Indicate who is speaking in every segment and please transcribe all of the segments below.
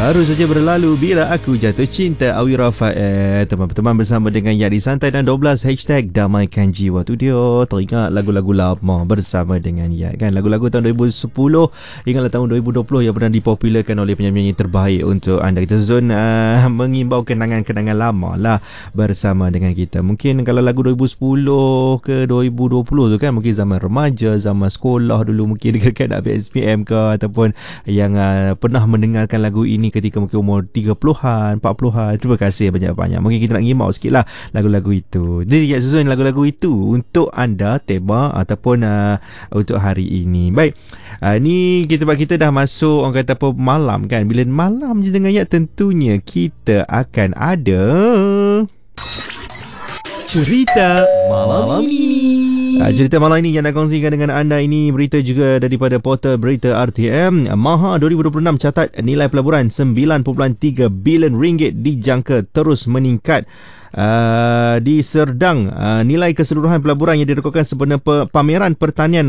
Speaker 1: Baru saja berlalu Bila Aku Jatuh Cinta, Awi Rafael. Teman-teman bersama dengan Yadi Santai dan 12 #Damaikan Jiwa. Tu dia, teringat lagu-lagu lama bersama dengan Yad kan. Lagu-lagu tahun 2010 hinggalah tahun 2020 yang pernah dipopularkan oleh penyanyi terbaik untuk anda. Kita Zon mengimbau kenangan-kenangan lama lah bersama dengan kita. Mungkin kalau lagu 2010 ke 2020 tu kan, mungkin zaman remaja, zaman sekolah dulu, mungkin dekat SPM ke, ataupun yang pernah mendengarkan lagu ini ketika mungkin umur 30-an, 40-an. Terima kasih banyak-banyak. Mungkin kita nak ngimau sikit lah lagu-lagu itu. Jadi susun lagu-lagu itu untuk anda, tema ataupun untuk hari ini. Baik, ni kita dah masuk orang kata apa, malam kan. Bila malam je dengan Yat, tentunya kita akan ada cerita malam ini. Cerita malam ini yang nak kongsikan dengan anda ini berita juga daripada portal berita RTM. Maha 2026 catat nilai pelaburan 9.3 bilion ringgit dijangka terus meningkat. Di Serdang, nilai keseluruhan pelaburan yang direkodkan sempena pameran pertanian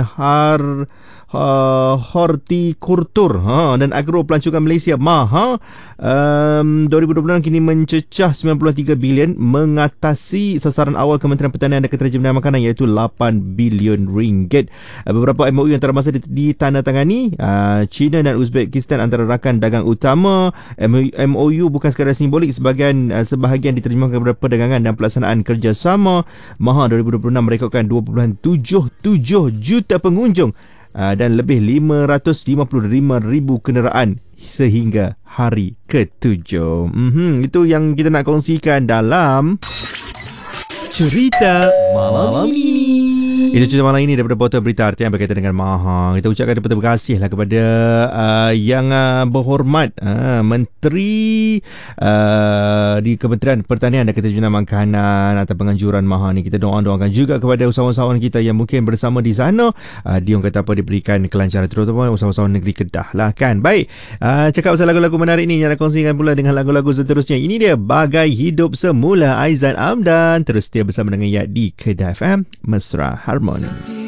Speaker 1: hortikultur dan agro pelancongan Malaysia Maha 2026 kini mencecah 93 bilion, mengatasi sasaran awal Kementerian Pertanian dan Keterjemahan Makanan iaitu 8 bilion ringgit. Beberapa MOU yang telah masa ditandatangani China dan Uzbekistan antara rakan dagang utama. MOU bukan sekadar simbolik, sebahagian diterjemahkan kepada perdagangan dan pelaksanaan kerjasama. Maha 2026 merekodkan 2.77 juta pengunjung dan lebih 555,000 kenderaan sehingga hari ke-7. Itu yang kita nak kongsikan dalam cerita malam ini. Itu cerita malam ini daripada portal berita RTM berkaitan dengan Maha. Kita ucapkan terima kasih lah kepada yang berhormat Menteri di Kementerian Pertanian dan Keterjemahan Makanan atas penganjuran Maha ni. Kita doakan juga kepada usahawan-usahawan kita yang mungkin bersama di sana, dia orang kata apa, diberikan kelancaran, terutama usahawan-usahawan negeri Kedah lah kan. Baik, cakap pasal lagu-lagu menarik ni yang nak kongsikan pula dengan lagu-lagu seterusnya. Ini dia Bagai Hidup Semula, Aizan Amdan. Terus dia bersama dengan Yad di Kedah FM, Mesra Harmoni.